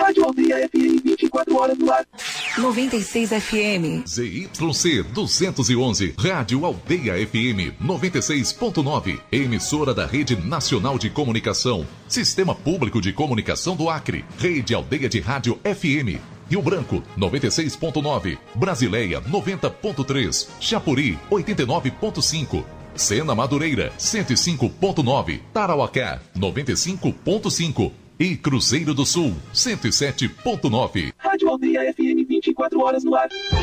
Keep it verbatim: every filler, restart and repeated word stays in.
Rádio Aldeia F M, vinte e quatro horas no ar. noventa e seis F M. Z Y C duzentos e onze, Rádio Aldeia F M noventa e seis ponto nove, emissora da Rede Nacional de Comunicação, Sistema Público de Comunicação do Acre, Rede Aldeia de Rádio F M. Rio Branco, noventa e seis ponto nove, Brasileia, noventa ponto três, Chapuri, oitenta e nove ponto cinco, Sena Madureira, cento e cinco ponto nove, Tarauacá, noventa e cinco ponto cinco e Cruzeiro do Sul, cento e sete ponto nove. Rádio Aldeia F M, vinte e quatro horas no ar.